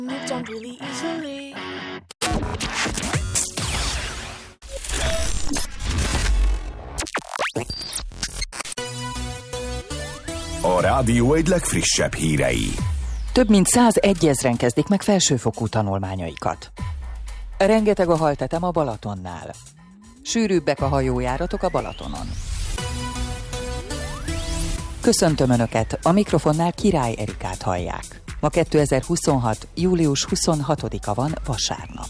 Jump really easily. A rádió egy legfrissebb hírei. Több mint 101 000 kezdik meg felsőfokú tanulmányaikat. Rengeteg a haltetem a Balatonnál. Sűrűbbek a hajójáratok a Balatonon. Köszöntöm Önöket, a mikrofonnál Király Erikát hallják. Ma 2026. július 26-a van, vasárnap.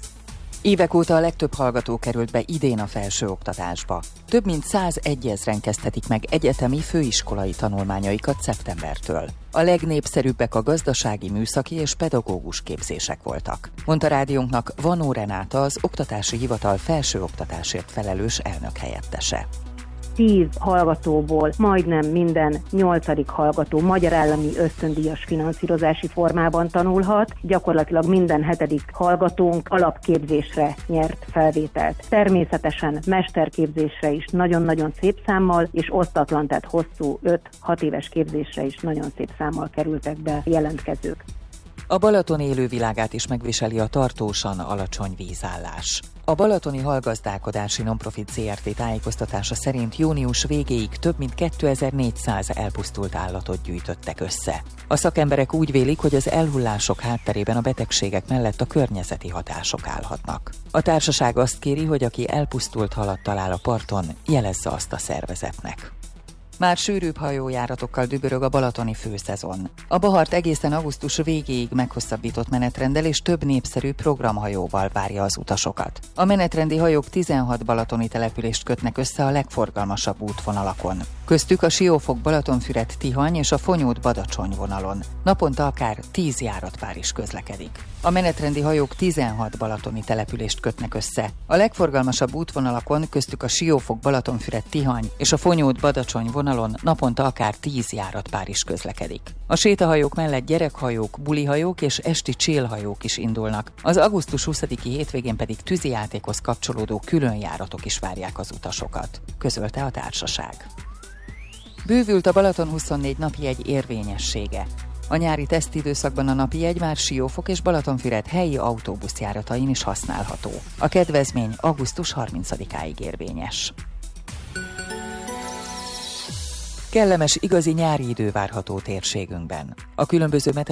Évek óta a legtöbb hallgató került be idén a felsőoktatásba. Több mint 101 000 kezdhetik meg egyetemi főiskolai tanulmányaikat szeptembertől. A legnépszerűbbek a gazdasági, műszaki és pedagógus képzések voltak, mondta rádiónknak Vanó Renáta, az Oktatási Hivatal felsőoktatásért felelős elnökhelyettese. 10 hallgatóból majdnem minden 8. hallgató magyar állami ösztöndíjas finanszírozási formában tanulhat, gyakorlatilag minden 7. hallgatónk alapképzésre nyert felvételt. Természetesen mesterképzésre is nagyon-nagyon szép számmal, és osztatlan, tehát hosszú 5-6 éves képzésre is nagyon szép számmal kerültek be jelentkezők. A Balaton élővilágát is megviseli a tartósan alacsony vízállás. A Balatoni Hallgazdálkodási Nonprofit Zrt. Tájékoztatása szerint június végéig több mint 2400 elpusztult állatot gyűjtöttek össze. A szakemberek úgy vélik, hogy az elhullások hátterében a betegségek mellett a környezeti hatások állhatnak. A társaság azt kéri, hogy aki elpusztult halat talál a parton, jelezze azt a szervezetnek. Már sűrűbb hajójáratokkal dübörög a balatoni főszezon. A Bahart egészen augusztus végéig meghosszabbított menetrenddel és több népszerű programhajóval várja az utasokat. A menetrendi hajók 16 balatoni települést kötnek össze a legforgalmasabb útvonalakon. Köztük a Siófok-Balatonfüred-Tihany és a Fonyód-Badacsony vonalon. Naponta akár 10 járatpár is közlekedik. A menetrendi hajók 16 balatoni települést kötnek össze. A legforgalmasabb útvonalakon, köztük a Siófok-Balatonfüred-Tihany és a Fonyód-Badacsony vonalon naponta akár 10 járatpár is közlekedik. A sétahajók mellett gyerekhajók, bulihajók és esti chillhajók is indulnak. Az augusztus 20-i hétvégén pedig tűzijátékhoz kapcsolódó különjáratok is várják az utasokat, közölte a társaság. Bővült a Balaton 24 napjegy érvényessége. A nyári tesztidőszakban a napjegy már Siófok és Balatonfüred helyi autóbuszjáratain is használható. A kedvezmény augusztus 30-áig érvényes. Kellemes, igazi nyári idő várható térségünkben. A különböző